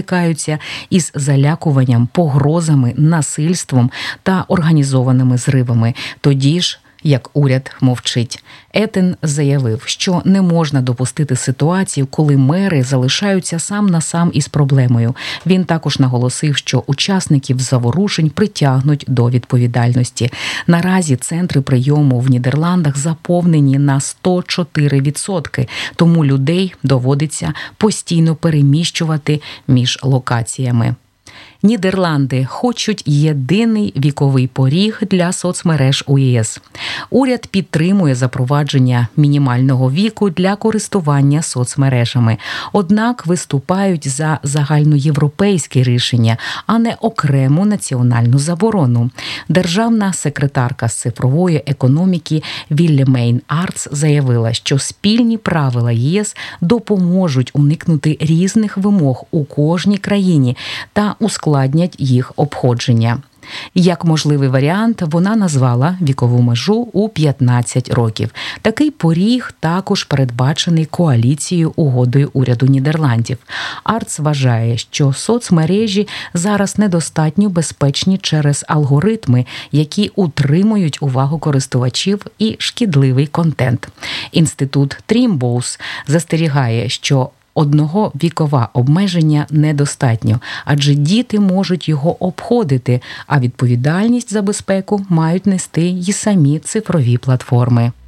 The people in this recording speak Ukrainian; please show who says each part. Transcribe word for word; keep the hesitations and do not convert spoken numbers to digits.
Speaker 1: стикаються із залякуванням, погрозами, насильством та організованими зривами. Тоді ж, як уряд мовчить. Етен заявив, що не можна допустити ситуацію, коли мери залишаються сам на сам із проблемою. Він також наголосив, що учасників заворушень притягнуть до відповідальності. Наразі центри прийому в Нідерландах заповнені на сто чотири відсотки, тому людей доводиться постійно переміщувати між локаціями. Нідерланди хочуть єдиний віковий поріг для соцмереж у ЄС. Уряд підтримує запровадження мінімального віку для користування соцмережами. Однак виступають за загальноєвропейське рішення, а не окрему національну заборону. Державна секретарка з цифрової економіки Віллемейн Арц заявила, що спільні правила ЄС допоможуть уникнути різних вимог у кожній країні та ускладнити ускладнять їх обходження. Як можливий варіант, вона назвала вікову межу у п'ятнадцять років. Такий поріг також передбачений коаліцією угодою уряду Нідерландів. Арц вважає, що соцмережі зараз недостатньо безпечні через алгоритми, які утримують увагу користувачів і шкідливий контент. Інститут Трімбоус застерігає, що одного вікова обмеження недостатньо, адже діти можуть його обходити, а відповідальність за безпеку мають нести й самі цифрові платформи.